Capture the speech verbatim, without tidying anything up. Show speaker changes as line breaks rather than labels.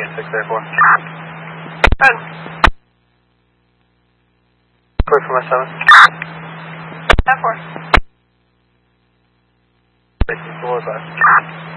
six eight four.
ten.
Clear for my seven.
ten four.
Safety four five.